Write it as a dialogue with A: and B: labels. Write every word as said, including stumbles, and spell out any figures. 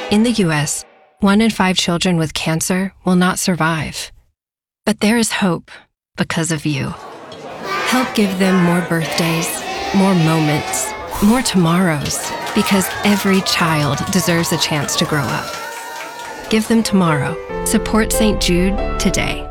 A: In the U S, one in five children with cancer will not survive. But there is hope because of you. Help give them more birthdays, more moments, more tomorrows, because every child deserves a chance to grow up. Give them tomorrow. Support Saint Jude today.